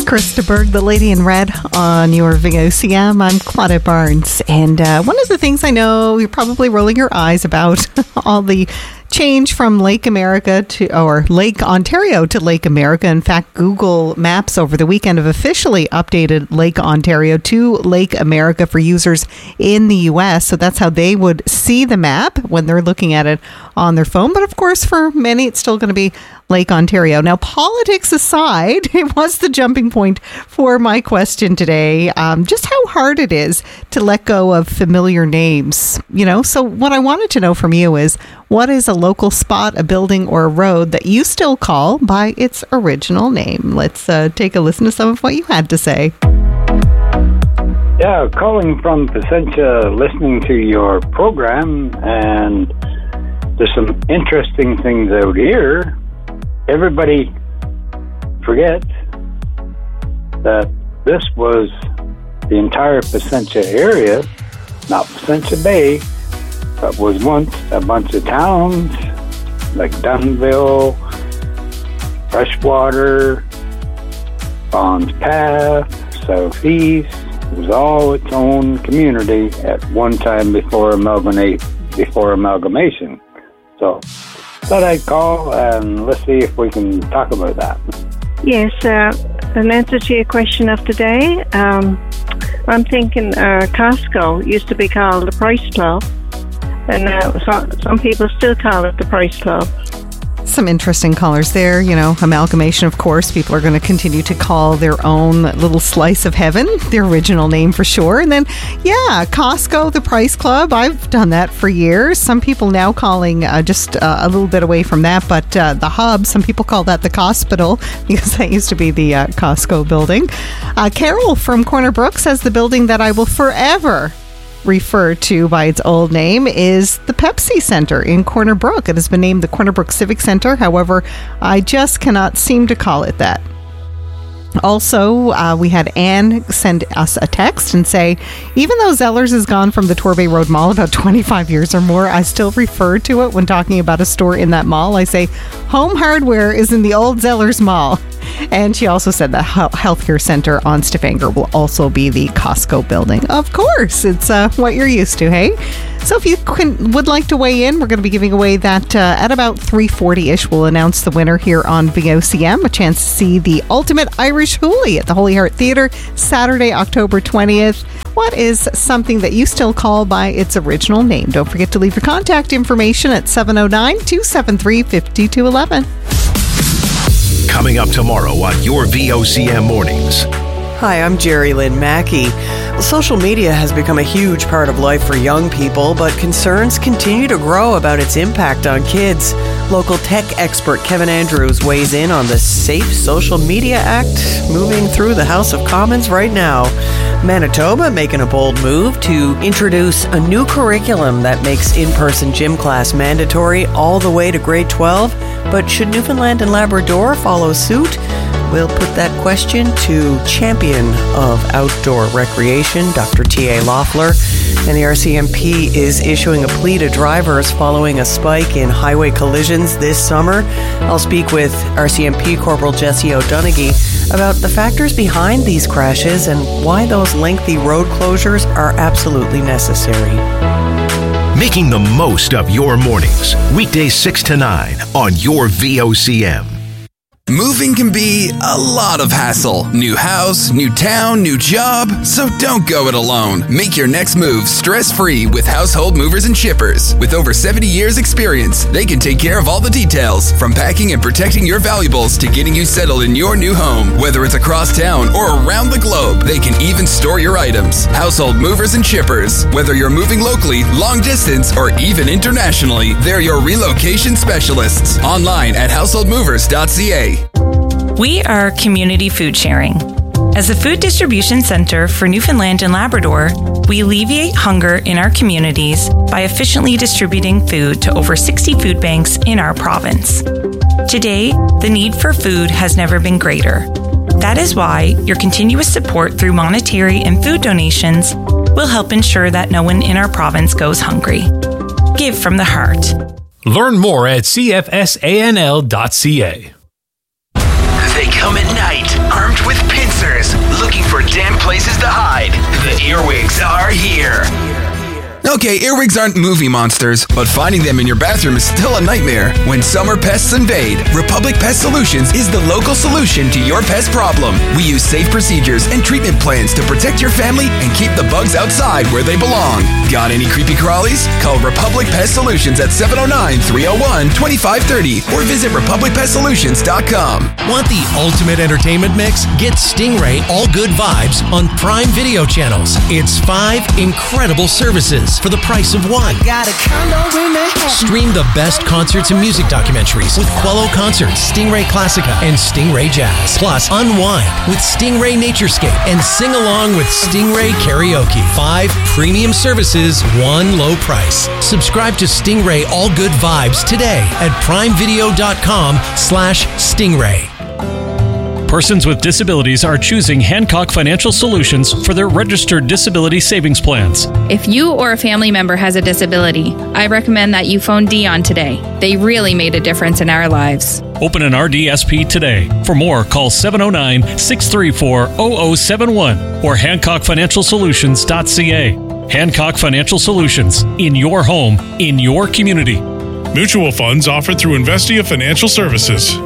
Krista Berg, the Lady in Red on your VOCM. I'm Claudette Barnes. And one of the things I know you're probably rolling your eyes about, all the change from Lake America or Lake Ontario to Lake America. In fact, Google Maps over the weekend have officially updated Lake Ontario to Lake America for users in the U.S. So that's how they would see the map when they're looking at it on their phone. But of course, for many, it's still going to be Lake Ontario. Now, politics aside, it was the jumping point for my question today. Just how hard it is to let go of familiar names. So what I wanted to know from you is, what is a local spot, a building, or a road that you still call by its original name? Let's take a listen to some of what you had to say. Yeah, calling from Placentia, listening to your program, and there's some interesting things out here. Everybody forgets that this was the entire Placentia area, not Placentia Bay, but was once a bunch of towns like Dunville, Freshwater, Bonds Path, Southeast. It was all its own community at one time before amalgamation. So thought I'd call and let's see if we can talk about that. Yes, an answer to your question of today. I'm thinking Costco used to be called the Price Club, and some people still call it the Price Club. Some interesting callers there, amalgamation, of course. People are going to continue to call their own little slice of heaven the original name for sure. And then, Costco, the Price Club. I've done that for years. Some people now calling just a little bit away from that, but the Hub, some people call that the Cospital because that used to be the Costco building. Carol from Corner Brook says the building that I will forever referred to by its old name is the Pepsi Center in Corner Brook. It has been named the Corner Brook Civic Center. However, I just cannot seem to call it that. Also, we had Anne send us a text and say, even though Zellers has gone from the Torbay Road Mall about 25 years or more, I still refer to it when talking about a store in that mall. I say, Home Hardware is in the old Zellers Mall. And she also said the healthcare center on Stavanger will also be the Costco building. Of course, it's what you're used to, hey? So if you would like to weigh in, we're going to be giving away that at about 3:40-ish. We'll announce the winner here on VOCM. A chance to see the Ultimate Irish Hoolie at the Holy Heart Theatre Saturday, October 20th. What is something that you still call by its original name? Don't forget to leave your contact information at 709-273-5211. Coming up tomorrow on your VOCM Mornings. Hi, I'm Jerry Lynn Mackey. Social media has become a huge part of life for young people, but concerns continue to grow about its impact on kids. Local tech expert Kevin Andrews weighs in on the Safe Social Media Act moving through the House of Commons right now. Manitoba making a bold move to introduce a new curriculum that makes in-person gym class mandatory all the way to grade 12. But should Newfoundland and Labrador follow suit? We'll put that question to champion of outdoor recreation, Dr. T.A. Loeffler. And the RCMP is issuing a plea to drivers following a spike in highway collisions this summer. I'll speak with RCMP Corporal Jesse O'Donoghue about the factors behind these crashes and why those lengthy road closures are absolutely necessary. Making the most of your mornings. Weekdays 6 to 9 on your VOCM. Moving can be a lot of hassle. New house, new town, new job. So don't go it alone. Make your next move stress-free with Household Movers and Shippers. With over 70 years experience, they can take care of all the details, from packing and protecting your valuables to getting you settled in your new home. Whether it's across town or around the globe, they can even store your items. Household Movers and Shippers. Whether you're moving locally, long distance, or even internationally, they're your relocation specialists. Online at householdmovers.ca. We are Community Food Sharing. As a food distribution center for Newfoundland and Labrador, we alleviate hunger in our communities by efficiently distributing food to over 60 food banks in our province. Today, the need for food has never been greater. That is why your continuous support through monetary and food donations will help ensure that no one in our province goes hungry. Give from the heart. Learn more at cfsanl.ca. They come at night, armed with pincers here. Okay, earwigs aren't movie monsters, but finding them in your bathroom is still a nightmare. When summer pests invade, Republic Pest Solutions is the local solution to your pest problem. We use safe procedures and treatment plans to protect your family and keep the bugs outside where they belong. Got any creepy crawlies? Call Republic Pest Solutions at 709-301-2530 or visit republicpestsolutions.com. Want the ultimate entertainment mix? Get Stingray All Good Vibes on Prime Video channels. It's 5 incredible services for the price of one. Got a condo in Manhattan. Stream the best concerts and music documentaries with Quello Concerts, Stingray Classica, and Stingray Jazz. Plus, unwind with Stingray Naturescape and sing along with Stingray Karaoke. 5 premium services, 1 low price. Subscribe to Stingray All Good Vibes today at primevideo.com/Stingray. Persons with disabilities are choosing Hancock Financial Solutions for their registered disability savings plans. If you or a family member has a disability, I recommend that you phone Dion today. They really made a difference in our lives. Open an RDSP today. For more, call 709-634-0071 or HancockFinancialSolutions.ca. Hancock Financial Solutions, in your home, in your community. Mutual funds offered through Investia Financial Services.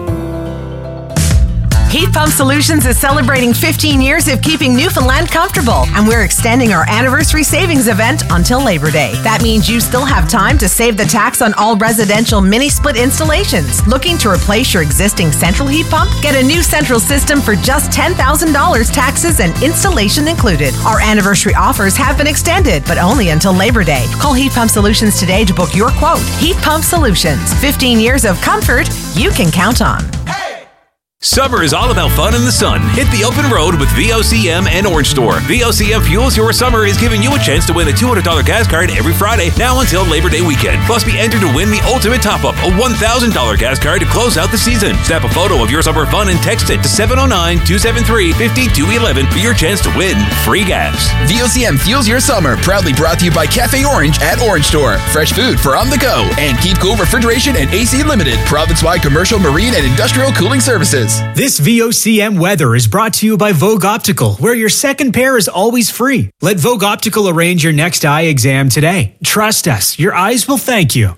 Heat Pump Solutions is celebrating 15 years of keeping Newfoundland comfortable, and we're extending our anniversary savings event until Labor Day. That means you still have time to save the tax on all residential mini-split installations. Looking to replace your existing central heat pump? Get a new central system for just $10,000, taxes and installation included. Our anniversary offers have been extended, but only until Labor Day. Call Heat Pump Solutions today to book your quote. Heat Pump Solutions, 15 years of comfort you can count on. Summer is all about fun in the sun. Hit the open road with VOCM and Orange Store. VOCM Fuels Your Summer is giving you a chance to win a $200 gas card every Friday, now until Labor Day weekend. Plus, be entered to win the ultimate top-up, a $1,000 gas card to close out the season. Snap a photo of your summer fun and text it to 709-273-5211 for your chance to win free gas. VOCM Fuels Your Summer, proudly brought to you by Cafe Orange at Orange Store. Fresh food for on the go. And Keep Cool Refrigeration and AC Limited, province-wide commercial, marine, and industrial cooling services. This VOCM weather is brought to you by Vogue Optical, where your second pair is always free. Let Vogue Optical arrange your next eye exam today. Trust us, your eyes will thank you.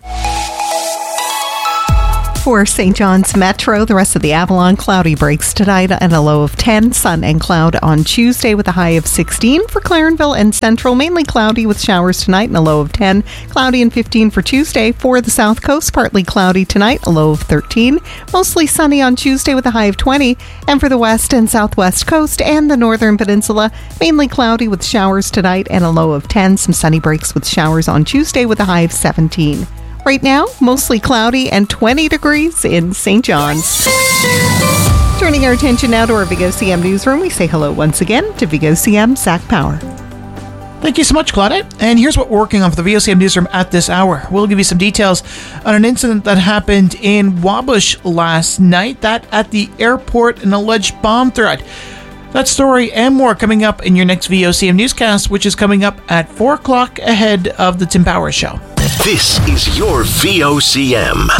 For St. John's Metro, the rest of the Avalon, cloudy breaks tonight and a low of 10. Sun and cloud on Tuesday with a high of 16. For Clarenville and Central, mainly cloudy with showers tonight and a low of 10. Cloudy and 15 for Tuesday. For the South Coast, partly cloudy tonight, a low of 13. Mostly sunny on Tuesday with a high of 20. And for the West and Southwest Coast and the Northern Peninsula, mainly cloudy with showers tonight and a low of 10. Some sunny breaks with showers on Tuesday with a high of 17. Right now, mostly cloudy and 20 degrees in St. John's. Turning our attention now to our VOCM newsroom, we say hello once again to VOCM Zach Power. Thank you so much, Claudette. And here's what we're working on for the VOCM newsroom at this hour. We'll give you some details on an incident that happened in Wabush last night, that at the airport, an alleged bomb threat. That story and more coming up in your next VOCM newscast, which is coming up at 4 o'clock ahead of the Tim Powers Show. This is your VOCM.